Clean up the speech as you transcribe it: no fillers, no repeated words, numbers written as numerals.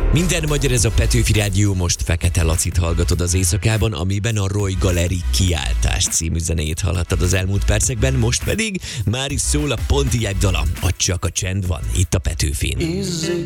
Minden magyar, ez a Petőfi Rádió, most Fekete Lacit hallgatod az éjszakában, amiben a Roy Gallery Kiáltás című zenéjét hallhattad az elmúlt percekben, most pedig már is szól a Pontiac dala, a Csak a csend van, itt a Petőfin.